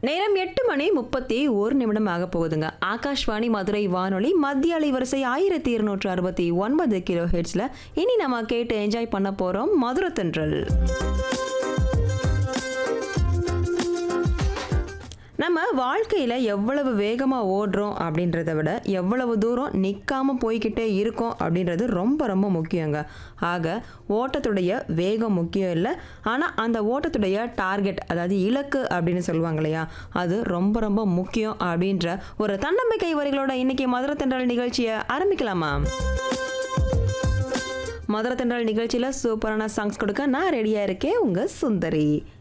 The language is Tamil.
நேரம் 8:31 ஆக போகுதுங்க. ஆகாஷ்வாணி மதுரை வானொலி மத்திய அலைவரிசை 1269 கிலோ ஹெர்ட்ஸ்ல இனி நம்ம கேட்டு என்ஜாய் பண்ண போறோம் மதுரை தென்றல். நம்ம வாழ்க்கையில் எவ்வளவு வேகமாக ஓடுறோம் அப்படின்றத விட எவ்வளவு தூரம் நிற்காம போய்கிட்டே இருக்கோம் அப்படின்றது ரொம்ப ரொம்ப முக்கியங்க. ஆக ஓட்டத்துடைய வேகம் முக்கியம் இல்லை, ஆனால் அந்த ஓட்டத்துடைய டார்கெட், அதாவது இலக்கு அப்படின்னு சொல்லுவாங்க இல்லையா, அது ரொம்ப ரொம்ப முக்கியம் அப்படின்ற ஒரு தன்னம்பிக்கை வரிகளோட இன்னைக்கு மதுரை தென்றல் நிகழ்ச்சியை ஆரம்பிக்கலாமா? மதுரை தென்றல் நிகழ்ச்சியில் சூப்பரான சாங்ஸ் கொடுக்க நான் ரெடியாக இருக்கேன், உங்கள் சுந்தரி.